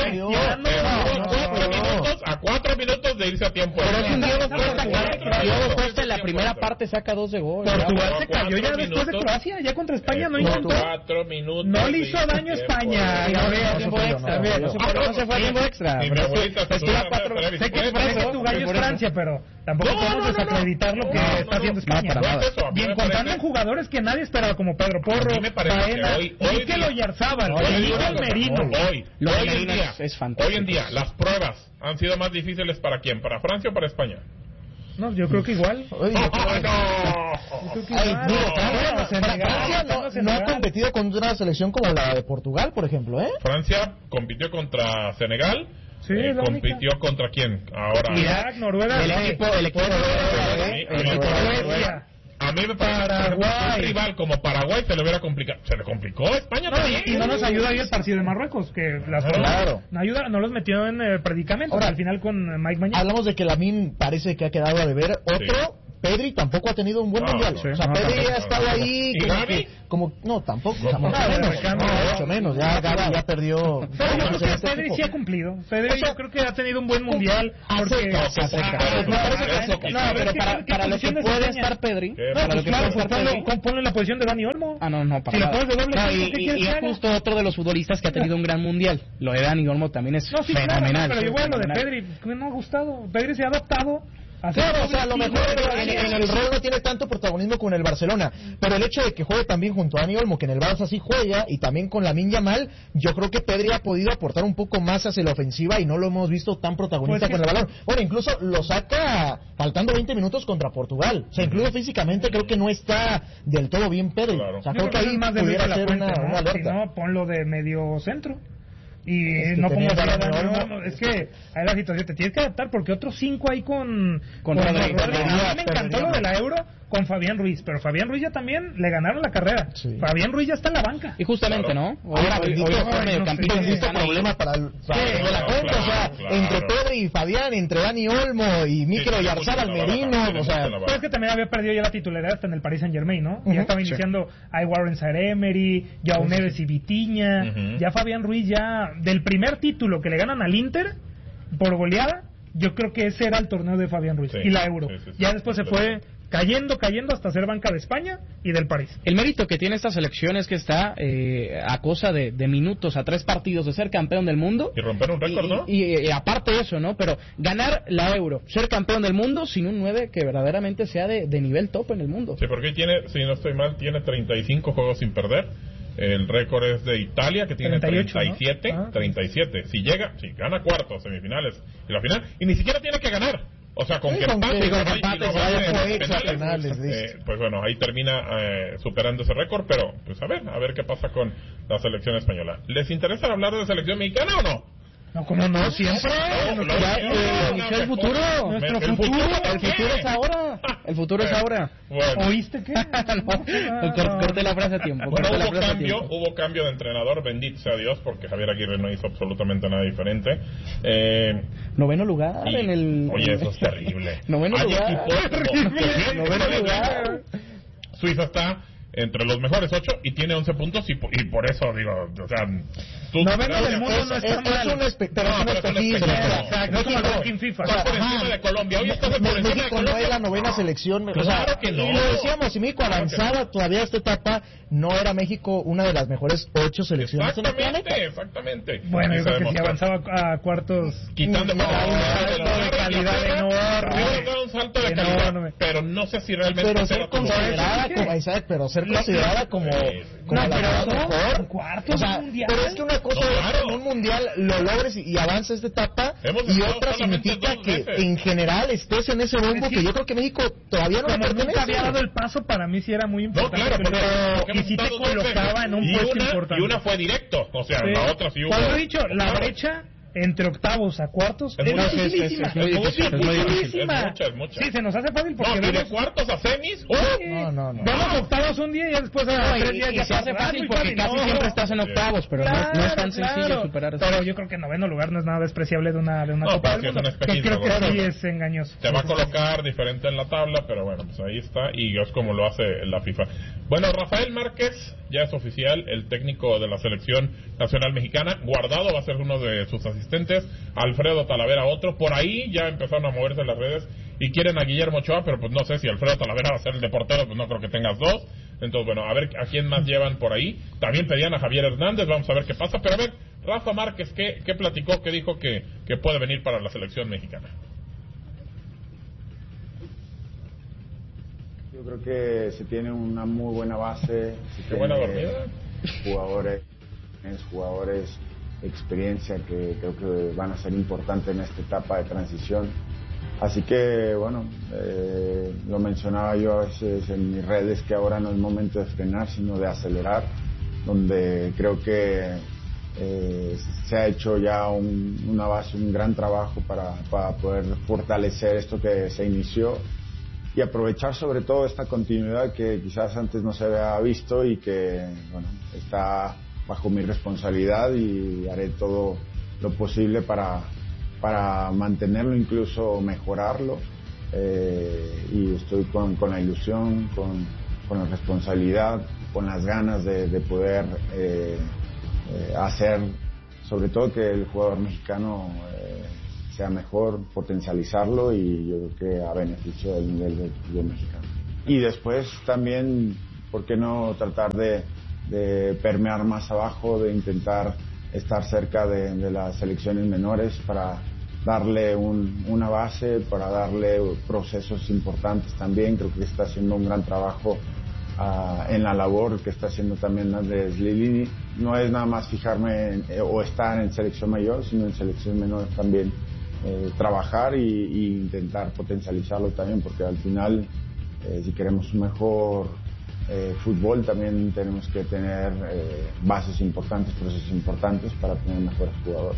a cuatro minutos de irse a tiempo. Pero es un Diego Costa, Diego Costa en la primera parte saca dos de gol. Portugal se cayó ya después de Croacia, ya contra España no intentó. Cuatro minutos. No le hizo daño a España. Tiempo extra. No se fue a tiempo extra. Sé que tu gallo es Francia, pero tampoco no, podemos no, no, desacreditar lo que no, está haciendo España. No, no, y encontrando en jugadores que nadie esperaba, como Pedro Porro, Baena, Mikel Oyarzábal, Mikel Merino. Hoy, hoy en día, es fantástico. Hoy en día, las pruebas han sido más difíciles ¿para quién? ¿Para Francia o para España? No, yo creo que igual. Oye, yo creo, no. Yo creo que igual. Ay, digo, Francia, Francia no, no ha competido contra una selección como la de Portugal, por ejemplo, ¿eh? Francia compitió contra Senegal. Sí, eh, es la compitió única. contra quién ahora. Irak, Noruega, El sí. equipo, el equipo Sí, el equipo Noruega. Suecia. A mí me parece que un rival como Paraguay se le hubiera complicado. Se le complicó a España No, también. y, y no nos ayuda ahí el partido de Marruecos, que las Claro. formas no ayuda, no los metió en eh, predicamentos. Ahora, al final con Mike Mañana. Hablamos de que Lamine parece que ha quedado a deber. Otro, Pedri tampoco ha tenido un buen No, mundial. sí. O sea, No, Pedri tampoco, ha estado ahí ¿Y como, Gavi? que- como no, tampoco, o sea, No, mucho no, menos, recambio. no, mucho menos. Ya Gavi ya perdió. Pero yo creo que este Pedri equipo. sí ha cumplido. Pedri O sea, yo creo que ha tenido un buen mundial. a Porque secas, a secas. Ah, Me parece que a ah, secas. no, No, pero ¿qué- para, qué para lo que posición puede desempeña? estar Pedri, ¿Qué? No, para pues lo que claro, puede pues estar ponlo, Pedri. pon- ponlo en la posición de Dani Olmo. Ah, no, no, para Si le nada. pones de doble No, cinco, y, ¿qué y- quieres y que es haga? justo otro de los futbolistas que ha tenido un gran mundial. Lo de Dani Olmo también es No, sí, claro, fenomenal. pero yo voy a lo de fenomenal. Pedri, que no ha gustado. Pedri se ha adaptado a hacer Claro, o doble sea, a lo cinco, mejor pero en, Dani- en el rol no tiene tanto protagonismo con el Barcelona, pero el hecho de que juegue también junto a Dani Olmo, que en el Barça sí juega, y también con Lamine Yamal, yo creo que Pedri ha podido aportar un poco más hacia la ofensiva y no lo hemos visto tan protagonista Pues con el balón. Bueno, incluso lo saca faltando veinte minutos contra Portugal. O sea, incluso físicamente creo que no está del todo bien Pedri. Claro. O sea, Yo creo que eso ahí es más de pudiera la ser fuente, una, ¿no? una Si alerta. no, ponlo de medio centro. Y Es que no pongo tenías a a Dani Dani Olmo. Olmo. Es que hay la situación, te tienes que adaptar porque otros cinco ahí con, Con Rodri, Rodri. Rodri. A mí me encantó Perdería. lo de la Euro con Fabián Ruiz, pero Fabián Ruiz ya también le ganaron la carrera. Sí. Fabián Ruiz ya está en la banca. Y justamente, Claro. ¿no? Hoy, Ahora, hoy, bendito, hoy ay, fue no mediocampista sé. que Bendito están ahí. problema para el, para Sí, el de la claro, cuenta, o sea, claro. entre Pedri y Fabián, entre Dani Olmo y Micro Sí, y Arzal tiene mucho en la Almerino, baja, tiene o sea, mucho en la baja. Pero es que también había perdido ya la titularidad hasta en el Paris Saint Germain, ¿no? Ujú, Ya estaba sí. iniciando a Warren Zaire-Emery, Joao Neves y Vitinha. Ujú. Ya Fabián Ruiz, ya del primer título que le ganan al Inter por goleada, yo creo que ese era el torneo de Fabián Ruiz Sí, y la Euro. sí, sí, sí. Ya después se fue cayendo, cayendo hasta ser banca de España y del París. El mérito que tiene esta selección es que está eh, a cosa de, de minutos, a tres partidos de ser campeón del mundo. Y romper un récord, ¿no? Y, y- y aparte de eso, ¿no? Pero ganar la Euro, ser campeón del mundo sin un nueve que verdaderamente sea de, de nivel top en el mundo. Sí, porque tiene, si no estoy mal, tiene treinta y cinco juegos sin perder. El récord es de Italia, que tiene treinta y ocho, treinta y siete. ¿no? Ah. treinta y siete. Si llega, si gana cuartos, semifinales y la final, y ni siquiera tiene que ganar. O sea, con Sí, que con empate, que- y con lo que vaya- empate, y lo se vaya vaya en por hecho a penales, penales, eh, listo. pues bueno, ahí termina eh, superando ese récord, pero pues a ver, a ver qué pasa con la selección española. ¿Les interesa hablar de selección mexicana o no? No, como no, siempre. No, no, Ya, no, eh, no, inició el no, futuro. no, Nuestro el futuro, El futuro es ahora. El futuro es ahora. Bueno. ¿Oíste qué? No, cor- corté la frase a tiempo. Bueno, corté la hubo frase a cambio, tiempo. hubo cambio de entrenador, bendito sea Dios, porque Javier Aguirre no hizo absolutamente nada diferente. Eh, Noveno lugar y- en el. Oye, eso es terrible. Noveno Hay lugar. equipos como- Noveno lugar. Suiza está entre los mejores ocho y tiene once puntos y, po- y por eso digo, o sea, tú Noveno del mundo es, no es, está es mal. un espe- pero No, es un pero es un espejismo. espejismo. Exacto, no es como el ranking FIFA. Estás por Ajá. encima de Colombia. Hoy estás por Me- encima de México no es Colombia. la novena selección. O sea, Claro que no. Y lo decíamos, y México Claro que avanzaba todavía a esta etapa, no era México una de las mejores ocho selecciones en el planeta. Exactamente, exactamente. Bueno, Y yo se creo que si demostró. avanzaba a cuartos. Quitando No, por un favor, salto de de calidad enorme. Hubiera dado un salto de calidad, Enorme. pero no sé si realmente Pero era ser tu considerada ¿qué? como, exacto, pero ser considerada como, como No, la pero mejor. no, en cuartos O sea, de mundial. pero es que una cosa No, es claro. que en un mundial lo logres y, y avances esta etapa, Hemos y estado otra solamente significa dos que veces. en general estés en ese bombo Es que- que yo creo que México todavía no le Como pertenece. nunca había dado el paso, para mí sí era muy No, importante. claro, porque, porque y hemos sí te estado dos colocaba veces. en un y puesto una, importante. Y una fue directo, o sea, Sí. la otra sí hubo. Cuando he dicho, la Claro. brecha entre octavos a cuartos Es es muy- es- es- dificilísima. es muy difícil, es muy difícil. dificilísima. Es mucha, es mucha. Sí, se nos hace fácil porque No, y de vemos, cuartos a semis. ¡uh! No, no, no. vemos octavos un día y ya después a No, tres y, días y ya se hace pasa. fácil Muy porque casi no. siempre estás en octavos, pero no, es- no es tan sencillo claro. superar eso. Pero yo creo que noveno lugar no es nada despreciable de una, de una No, Copa pero del sí es Mundo. un Que espejismo, creo que claro. sí es engañoso. Te va a colocar diferente en la tabla, pero bueno, pues ahí está, y es como lo hace la FIFA. Bueno, Rafael Márquez ya es oficial, el técnico de la selección nacional mexicana. Guardado va a ser uno de sus asistentes, Alfredo Talavera otro. Por ahí ya empezaron a moverse las redes y quieren a Guillermo Ochoa, pero pues no sé si Alfredo Talavera va a ser el de portero, pues no creo que tengas dos. Entonces, bueno, a ver a quién más llevan por ahí. También pedían a Javier Hernández, vamos a ver qué pasa. Pero a ver, Rafa Márquez, ¿qué, qué platicó, qué dijo que, que puede venir para la selección mexicana? Yo creo que se tiene una muy buena base. Se Qué tiene buena dormida. Jugadores, tienes jugadores de experiencia que creo que van a ser importantes en esta etapa de transición. Así que, bueno, eh, lo mencionaba yo a veces en mis redes que ahora no es momento de frenar, sino de acelerar, donde creo que eh, se ha hecho ya un, una base, un gran trabajo para, para poder fortalecer esto que se inició y aprovechar sobre todo esta continuidad que quizás antes no se había visto y que, bueno, está bajo mi responsabilidad y haré todo lo posible para, para mantenerlo, incluso mejorarlo. Eh, y estoy con, con la ilusión, con, con la responsabilidad, con las ganas de, de poder eh, eh, hacer, sobre todo que el jugador mexicano eh, sea mejor, potencializarlo y yo creo que a beneficio del nivel del fútbol mexicano. Y después también, ¿por qué no tratar de, de permear más abajo, de intentar estar cerca de, de las selecciones menores para darle un, una base, para darle procesos importantes también? Creo que está haciendo un gran trabajo uh, en la labor que está haciendo también Andrés Lilini. No es nada más fijarme en, eh, o estar en selección mayor, sino en selección menor también eh, trabajar y, y intentar potencializarlo también, porque al final eh, si queremos un mejor eh, fútbol también tenemos que tener eh, bases importantes, procesos importantes para tener mejores jugadores.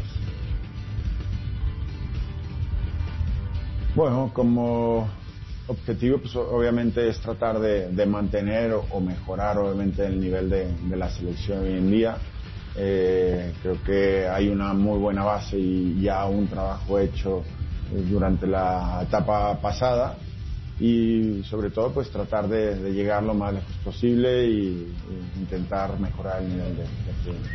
Bueno, como objetivo, pues obviamente es tratar de, de mantener o, o mejorar obviamente el nivel de, de la selección hoy en día. Eh, creo que hay una muy buena base y ya un trabajo hecho eh, durante la etapa pasada y sobre todo pues tratar de, de llegar lo más lejos posible y, y intentar mejorar el nivel de, de fútbol.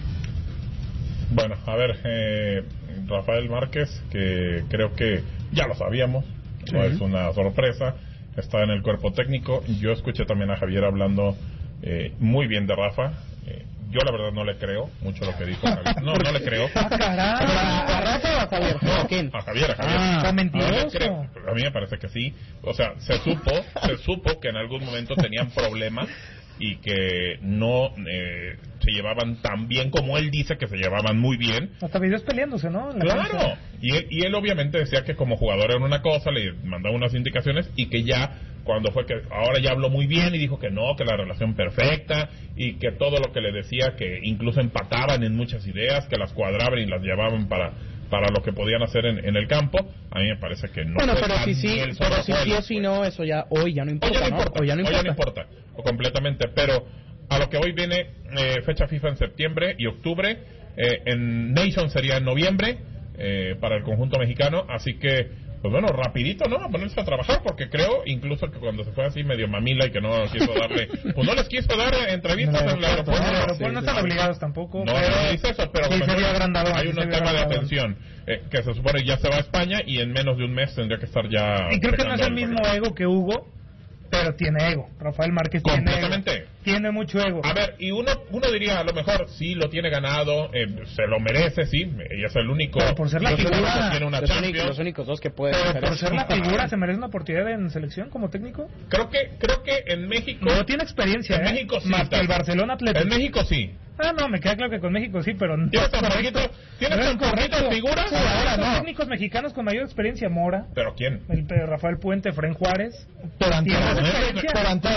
Bueno, a ver, eh, Rafael Márquez, que creo que ya lo sabíamos, sí. No es una sorpresa, está en el cuerpo técnico. Yo escuché también a Javier hablando eh, muy bien de Rafa. Eh, yo la verdad no le creo mucho lo que dijo Javier. No, no le creo. ¿A Rafa o a Javier? No, a Javier, a Javier. Ah, no le creo. A mí me parece que sí. O sea, se supo, se supo que en algún momento tenían problemas y que no eh, se llevaban tan bien como él dice que se llevaban muy bien. Hasta videos peleándose, ¿no? La claro, cancha. y él, y él obviamente decía que como jugador era una cosa, le mandaba unas indicaciones y que ya cuando fue que ahora ya habló muy bien y dijo que no, que la relación perfecta y que todo lo que le decía, que incluso empataban en muchas ideas, que las cuadraban y las llevaban para para lo que podían hacer en, en el campo. A mí me parece que no. Bueno, pero si sí, pero si sí o si no, eso ya hoy ya no importa, hoy ya no importa, ¿no? Hoy ya no importa. Hoy ya no importa, o completamente, pero a lo que hoy viene, eh, fecha FIFA en septiembre y octubre, eh, en Nation sería en noviembre, eh, para el conjunto mexicano, así que pues bueno, rapidito, ¿no? A ponerse a trabajar, porque creo incluso que cuando se fue así medio mamila y que no quiso darle, pues no les quiso dar entrevistas no, en el aeropuerto. No, no, sí, no están sí, obligados tampoco. No, pero, no dice eso, pero sí, hay un tema de atención, eh, que se supone que ya se va a España y en menos de un mes tendría que estar ya... Y creo que no es el mismo ego que Hugo, pero tiene ego. Rafael Márquez tiene ego. Tiene mucho ego. A ver, y uno uno diría, a lo mejor, sí, lo tiene ganado, eh, se lo merece, sí, ella es el único... Pero por ser la figura, tiene una los, únicos, los únicos dos que pueden... Pero por ser la figura, ¿se merece una oportunidad en selección como técnico? Creo que creo que en México... No tiene experiencia, en ¿eh? México sí. Más que el Barcelona Atlético. En México sí. Ah, no, me queda claro que con México sí, pero... ¿Tienes tan poquito, ¿tienes tan poquitas figuras? Sí, ahora no. Técnicos mexicanos con mayor experiencia, Mora. ¿Pero quién? El, el Rafael Puente, Fren Juárez. Pero antes... Pero antes...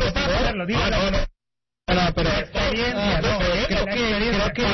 No, pero experiencia, no, creo que creo que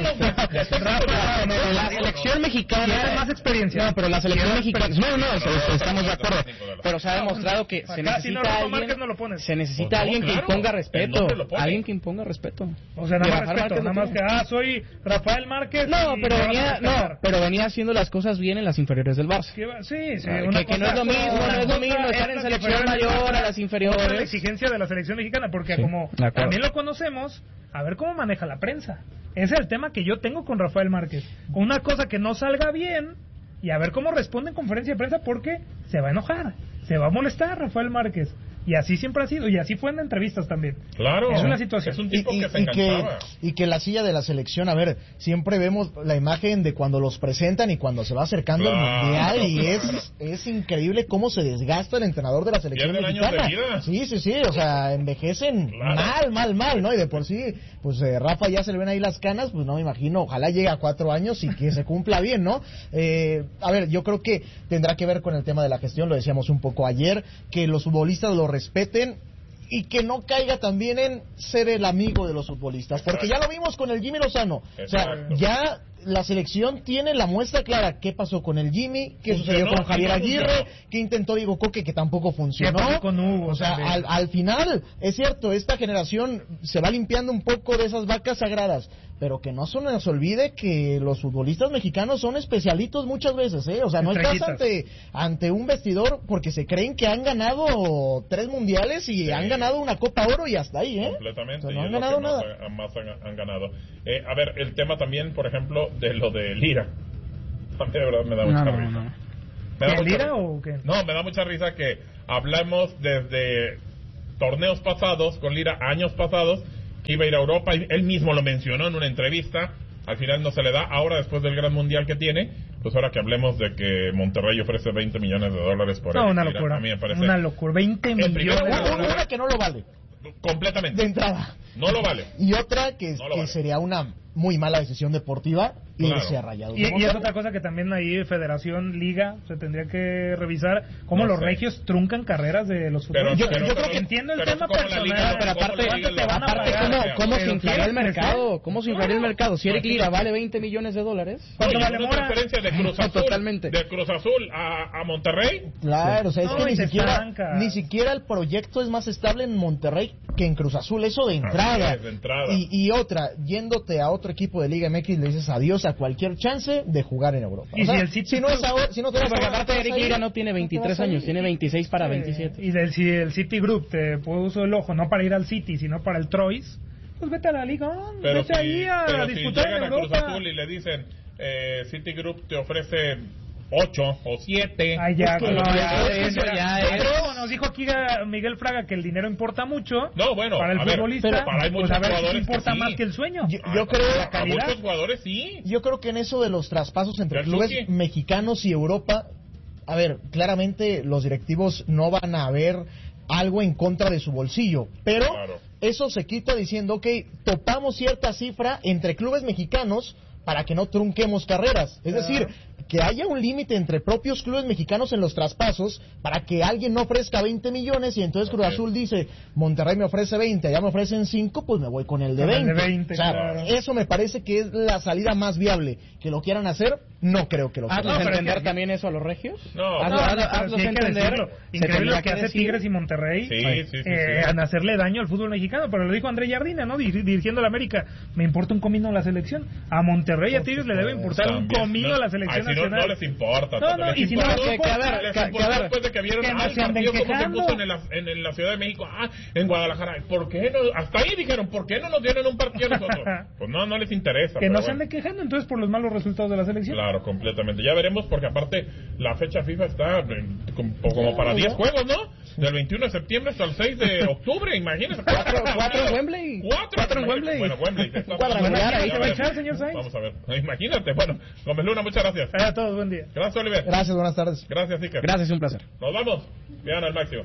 la selección mexicana tiene más experiencia. No, pero la selección mexicana, no, no, estamos de acuerdo, pero se ha demostrado que se necesita alguien, se necesita alguien que imponga respeto, alguien que imponga respeto. O sea, nada más respeto, nada más que ah, soy Rafael Márquez. No, pero venía, no, pero venía haciendo las cosas bien en las inferiores del Barça. Sí, sí, que no es lo mismo, no es lo mismo estar en selección mayor a las inferiores. La exigencia de la selección mexicana, porque como también lo conocemos, a ver cómo maneja la prensa. Ese es el tema que yo tengo con Rafael Márquez. Una cosa que no salga bien y a ver cómo responde en conferencia de prensa, porque se va a enojar, se va a molestar Rafael Márquez. Y así siempre ha sido, y así fue en entrevistas también. Claro. Es una situación. Es un tipo y, que y, se y que, y que la silla de la selección, a ver, siempre vemos la imagen de cuando los presentan y cuando se va acercando claro. el Mundial, y es es increíble cómo se desgasta el entrenador de la selección mexicana. Años de vida. Sí, sí, sí, o sea, envejecen claro. mal, mal, mal, ¿no? Y de por sí, pues eh, Rafa ya se le ven ahí las canas, pues no me imagino, ojalá llegue a cuatro años y que se cumpla bien, ¿no? Eh, a ver, yo creo que tendrá que ver con el tema de la gestión, lo decíamos un poco ayer, que los futbolistas lo respeten. y que no caiga también en ser el amigo de los futbolistas, porque ya lo vimos con el Jimmy Lozano. Exacto. O sea, ya la selección tiene la muestra clara. ¿Qué pasó con el Jimmy? ¿Qué sucedió con Javier Aguirre? ¿Qué intentó Diego Coque, que tampoco funcionó? Con Hugo, o sea, al, al final, es cierto, esta generación se va limpiando un poco de esas vacas sagradas, pero que no se nos olvide que los futbolistas mexicanos son especialitos muchas veces, ¿eh? O sea, no estás ante, ante un vestidor porque se creen que han ganado tres mundiales y sí. han ganado una Copa Oro y hasta ahí, ¿eh? Completamente. O sea, no y han ganado más, nada. Más han, han ganado. Eh, a ver, el tema también, por ejemplo, de lo de Lira. A mí de verdad me da mucha no, risa. No, no. Me da mucha Lira risa. o qué? No, me da mucha risa que hablamos desde torneos pasados, con Lira, años pasados, que iba a ir a Europa, y él mismo lo mencionó en una entrevista. Al final no se le da. Ahora, después del gran mundial que tiene, pues ahora que hablemos de que Monterrey ofrece veinte millones de dólares por él. No, una Mira, locura. a mí me parece Una locura. veinte millones. Una, una que no lo vale. Completamente. De entrada. No lo vale. Y otra que, no que vale. sería una muy mala decisión deportiva irse claro. a Rayados. Y, y es otra cosa que también ahí Federación, Liga, se tendría que revisar cómo no los sé. regios truncan carreras de los futbolistas. Yo, pero, yo pero, creo que entiendo el pero tema personal, Liga, pero aparte, te van a aparte pagar, ¿cómo, cómo se inflaría el mercado? ¿Cómo se inflaría el mercado? Si Eric Lira vale veinte millones de dólares. ¿Cuánto vale una transferencia de Cruz Azul, Totalmente. de Cruz Azul a, a Monterrey? Claro, o sea, es no, que ni siquiera, franca. ni siquiera el proyecto es más estable en Monterrey que en Cruz Azul, eso de entrada. Es, de entrada. Y, y otra, yéndote a otro equipo de Liga M X, le dices adiós a cualquier chance de jugar en Europa. Y o sea, si el City si no es ahora, si no te vas porque a aparte Eric Lira no tiene veintitrés años, tiene veintiséis para veintisiete. Y del, si el City Group te puso el ojo, no para ir al City, sino para el Troyes, pues vete a la Liga, pero vete si, ahí a pero disputar si llegan en a Cruz Europa. Azul y le dicen, eh, City Group te ofrece ocho o siete. Ay, ya, Es que no, no, ya, eso ya, ya ya es. Pero nos dijo aquí Miguel Fraga que el dinero importa mucho. No, bueno, para el a ver, futbolista, pero para hay muchos pues a ver jugadores si importa que sí. más que el sueño. Yo, yo creo a, a muchos jugadores sí. Yo creo que en eso de los traspasos entre Pero clubes sí. mexicanos y Europa, a ver, claramente los directivos no van a ver algo en contra de su bolsillo, pero claro. eso se quita diciendo, ok, topamos cierta cifra entre clubes mexicanos para que no trunquemos carreras. Es decir, que haya un límite entre propios clubes mexicanos en los traspasos para que alguien no ofrezca veinte millones y entonces Cruz okay. Azul dice, Monterrey me ofrece veinte, allá me ofrecen cinco, pues me voy con el de con veinte. El de veinte o sea, claro. Eso me parece que es la salida más viable. Que lo quieran hacer, no creo que lo quieran. ¿Hazlos no, entender que... también eso a los regios? No, hazlo, no, hazlo, no hazlos sí entender. Increíble lo que hace decir. Tigres y Monterrey sí, sí, sí, eh, sí. en hacerle daño al fútbol mexicano, pero lo dijo André Jardina, ¿no? Dir dirigiendo a la América, me importa un comino a la selección. A Monterrey y a Tigres le debe importar también, un comino no, a la selección ay, si nacional. No, no les importa. No, no, les y si importa, no, que, que, a ver, les que, importa que, a ver, después de que vieron que ah, no el se anden partido como se quejando. puso en la, en, en la Ciudad de México, ah, en Guadalajara. ¿Por qué no? Hasta ahí dijeron, ¿por qué no nos dieron un partido a nosotros? Pues no, no les interesa. Que no bueno. se anden quejando entonces por los malos resultados de la selección. Claro, completamente. Ya veremos porque aparte la fecha FIFA está como, como para diez juegos, ¿no? Del veintiuno de septiembre hasta el seis de octubre, imagínense. Cuatro, cuatro en Wembley. Cuatro, cuatro en Wembley. Bueno, Wembley. Está Cuadrangular, ahí se va a echar, señor Sainz. Vamos a ver. Imagínate. Bueno, Gómez Luna, muchas gracias. A todos, buen día. Gracias, Oliver. Gracias, buenas tardes. Gracias, Iker. Gracias, un placer. Nos vamos. Vean al máximo.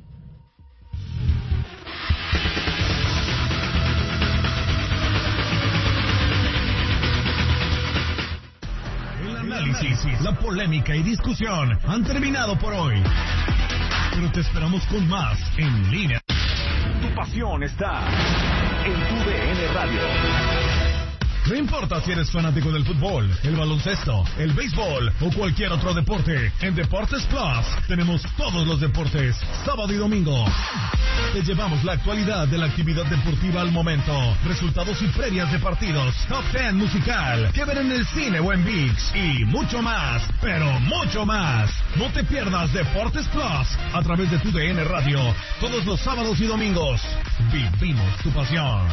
Análisis, la polémica y discusión han terminado por hoy. Pero te esperamos con más en línea. Tu pasión está en tu D N Radio. No importa si eres fanático del fútbol, el baloncesto, el béisbol o cualquier otro deporte, en Deportes Plus tenemos todos los deportes, sábado y domingo. Te llevamos la actualidad de la actividad deportiva al momento, resultados y previas de partidos, top ten musical, que ver en el cine o en ViX y mucho más, pero mucho más. No te pierdas Deportes Plus a través de tu D N Radio, todos los sábados y domingos. Vivimos tu pasión.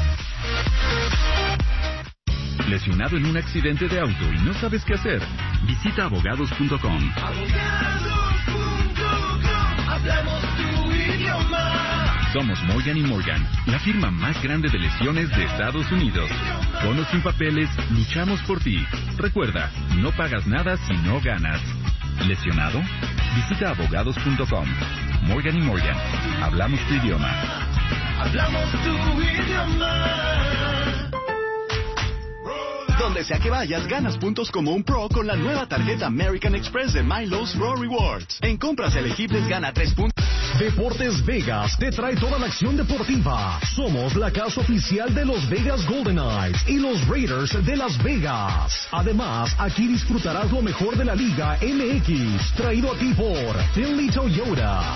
¿Lesionado en un accidente de auto y no sabes qué hacer? Visita abogados punto com. Abogados punto com, hablamos tu idioma. Somos Morgan y Morgan, la firma más grande de lesiones de Estados Unidos. Con o sin papeles, luchamos por ti. Recuerda, no pagas nada si no ganas. ¿Lesionado? Visita abogados punto com. Morgan y Morgan, hablamos tu idioma. Hablamos tu idioma. Donde sea que vayas, ganas puntos como un pro con la nueva tarjeta American Express de MyLowe's Pro Rewards. En compras elegibles gana tres puntos. Deportes Vegas te trae toda la acción deportiva. Somos la casa oficial de los Vegas Golden Knights y los Raiders de Las Vegas. Además, aquí disfrutarás lo mejor de la Liga M X, traído a ti por Finley Toyota.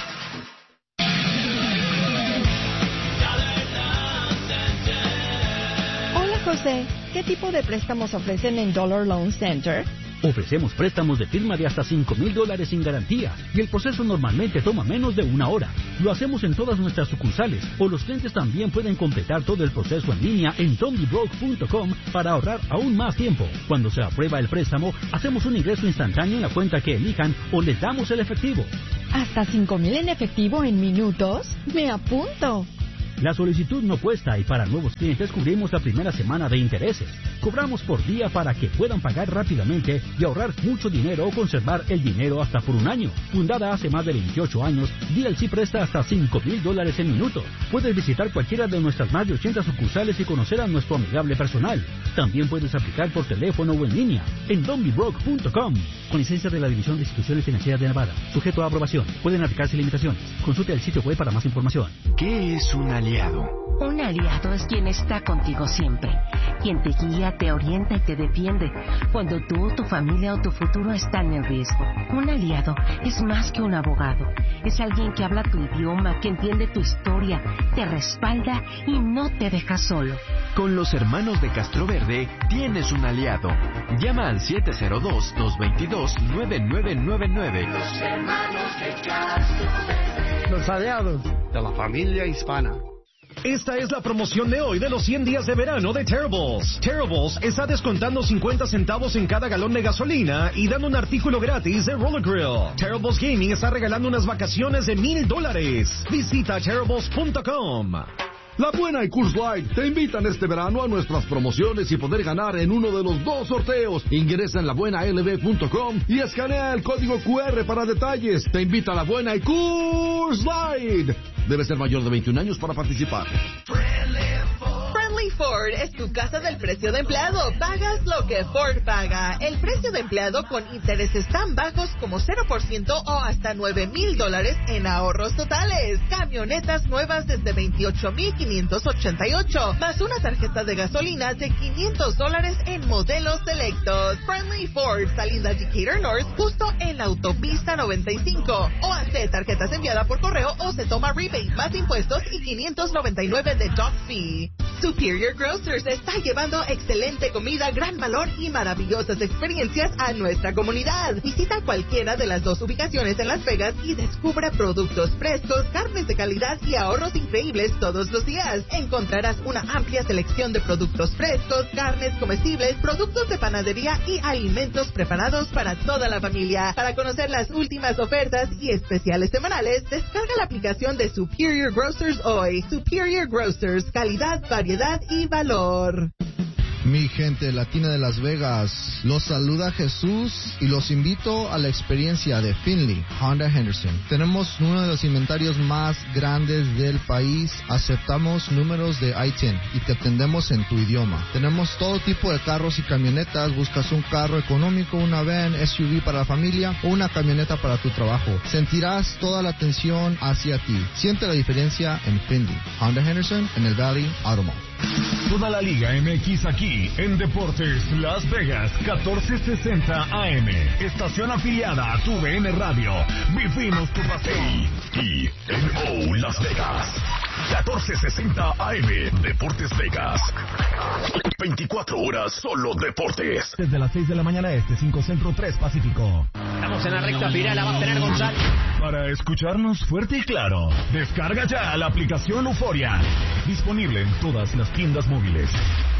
Hola José, ¿qué tipo de préstamos ofrecen en Dollar Loan Center? Ofrecemos préstamos de firma de hasta cinco mil dólares sin garantía y el proceso normalmente toma menos de una hora. Lo hacemos en todas nuestras sucursales o los clientes también pueden completar todo el proceso en línea en dondybroke punto com para ahorrar aún más tiempo. Cuando se aprueba el préstamo, hacemos un ingreso instantáneo en la cuenta que elijan o les damos el efectivo. ¿Hasta cinco mil en efectivo en minutos? ¡Me apunto! La solicitud no cuesta y para nuevos clientes cubrimos la primera semana de intereses. Cobramos por día para que puedan pagar rápidamente y ahorrar mucho dinero o conservar el dinero hasta por un año. Fundada hace más de veintiocho años, D L C presta hasta cinco mil dólares en minutos. Puedes visitar cualquiera de nuestras más de ochenta sucursales y conocer a nuestro amigable personal. También puedes aplicar por teléfono o en línea en dondybroke punto com. Con licencia de la División de Instituciones Financieras de Nevada. Sujeto a aprobación. Pueden aplicarse limitaciones. Consulte el sitio web para más información. ¿Qué es una aliado? Un aliado es quien está contigo siempre, quien te guía, te orienta y te defiende cuando tú, tu familia o tu futuro están en riesgo. Un aliado es más que un abogado, es alguien que habla tu idioma, que entiende tu historia, te respalda y no te deja solo. Con los hermanos de Castroverde tienes un aliado. Llama al siete cero dos, dos dos dos, nueve nueve nueve nueve. Los hermanos de Castroverde. Los aliados de la familia hispana. Esta es la promoción de hoy de los cien días de verano de Terribles. Terribles está descontando cincuenta centavos en cada galón de gasolina y dando un artículo gratis de Roller Grill. Terribles Gaming está regalando unas vacaciones de mil dólares. Visita terribles punto com. La Buena y Coors Light te invitan este verano a nuestras promociones y poder ganar en uno de los dos sorteos. Ingresa en la buena l b punto com y escanea el código Q R para detalles. Te invita a La Buena y Coors Light. Debe ser mayor de veintiún años para participar. Friendly Ford es tu casa del precio de empleado. Pagas lo que Ford paga. El precio de empleado con intereses tan bajos como cero por ciento o hasta nueve mil dólares en ahorros totales. Camionetas nuevas desde veintiocho mil quinientos ochenta y ocho, más una tarjeta de gasolina de quinientos dólares en modelos selectos. Friendly Ford, salida Decatur North, justo en la autopista noventa y cinco. O hace tarjetas enviadas por correo o se toma rebate más impuestos y quinientos noventa y nueve de dock fee. Superior Grocers está llevando excelente comida, gran valor y maravillosas experiencias a nuestra comunidad. Visita cualquiera de las dos ubicaciones en Las Vegas y descubra productos frescos, carnes de calidad y ahorros increíbles todos los días. Encontrarás una amplia selección de productos frescos, carnes comestibles, productos de panadería y alimentos preparados para toda la familia. Para conocer las últimas ofertas y especiales semanales, descarga la aplicación de Superior Grocers hoy. Superior Grocers, calidad, variedad y valor. Mi gente latina de Las Vegas, los saluda Jesús y los invito a la experiencia de Finley, Honda Henderson. Tenemos uno de los inventarios más grandes del país, aceptamos números de I diez y te atendemos en tu idioma. Tenemos todo tipo de carros y camionetas, buscas un carro económico, una van, S U V para la familia o una camioneta para tu trabajo. Sentirás toda la atención hacia ti. Siente la diferencia en Finley, Honda Henderson en el Valley Auto Mall. Toda la Liga M X aquí en Deportes Las Vegas, catorce sesenta A M. Estación afiliada a tu V N Radio. Vivimos tu pasión. Y en O Las Vegas, catorce sesenta A M. Deportes Vegas. veinticuatro horas solo deportes. Desde las seis de la mañana este, cinco Centro, tres Pacífico. Estamos en la recta final, la va a tener González. Para escucharnos fuerte y claro, descarga ya la aplicación Euforia. Disponible en todas las tiendas móviles.